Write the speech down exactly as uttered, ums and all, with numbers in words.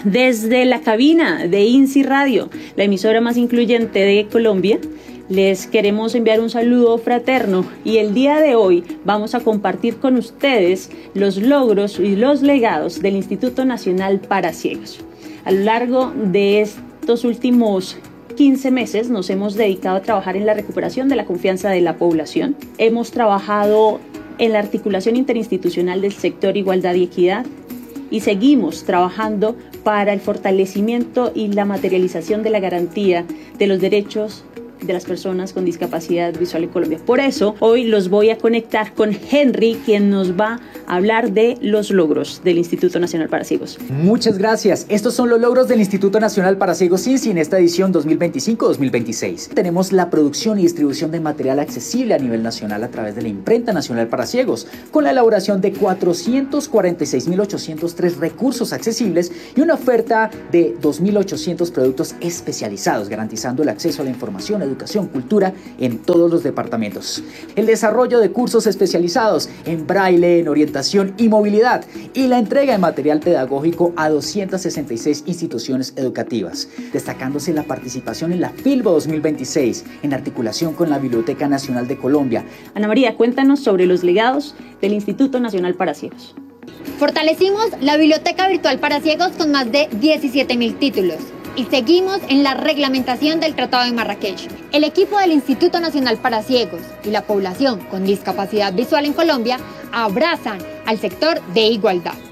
desde la cabina de INSI Radio, la emisora más incluyente de Colombia. Les queremos enviar un saludo fraterno y el día de hoy vamos a compartir con ustedes los logros y los legados del Instituto Nacional para Ciegos. A lo largo de estos últimos quince meses nos hemos dedicado a trabajar en la recuperación de la confianza de la población. Hemos trabajado en la articulación interinstitucional del sector Igualdad y Equidad y seguimos trabajando para el fortalecimiento y la materialización de la garantía de los derechos de las personas con discapacidad visual en Colombia. Por eso, hoy los voy a conectar con Henry, quien nos va a hablar de los logros del Instituto Nacional para Ciegos. Muchas gracias. Estos son los logros del Instituto Nacional para Ciegos INSI en esta edición dos mil veinticinco dos mil veintiséis. Tenemos la producción y distribución de material accesible a nivel nacional a través de la Imprenta Nacional para Ciegos, con la elaboración de cuatrocientos cuarenta y seis mil ochocientos tres recursos accesibles y una oferta de dos mil ochocientos productos especializados, garantizando el acceso a la información, educación, cultura en todos los departamentos. El desarrollo de cursos especializados en braille, en orientación y movilidad y la entrega de material pedagógico a doscientas sesenta y seis instituciones educativas, destacándose la participación en la FILBO dos mil veintiséis en articulación con la Biblioteca Nacional de Colombia. Ana María, cuéntanos sobre los legados del Instituto Nacional para Ciegos. Fortalecimos la Biblioteca Virtual para Ciegos con más de diecisiete mil títulos. Y seguimos en la reglamentación del Tratado de Marrakech. El equipo del Instituto Nacional para Ciegos y la población con discapacidad visual en Colombia abrazan al sector de igualdad.